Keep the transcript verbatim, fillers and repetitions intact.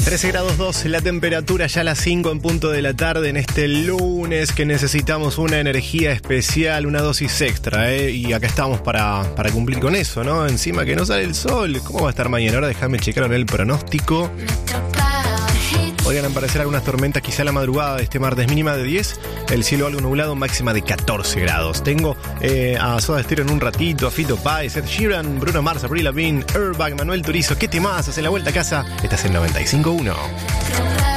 trece grados dos la temperatura, ya a las cinco en punto de la tarde en este lunes que necesitamos una energía especial, una dosis extra, ¿eh? Y acá estamos para, para cumplir con eso, ¿no? Encima que no sale el sol, ¿cómo va a estar mañana? Ahora déjame checar en el pronóstico. Podrían aparecer algunas tormentas quizá a la madrugada de este martes, mínima de diez, el cielo algo nublado, máxima de catorce grados. Tengo eh, a Soda Stereo en un ratito, a Fito Páez, Ed Sheeran, Bruno Mars, Avril Lavigne, Airbag, Manuel Turizo. ¿Qué temas? Hacen la vuelta a casa. Estás en noventa y cinco punto uno.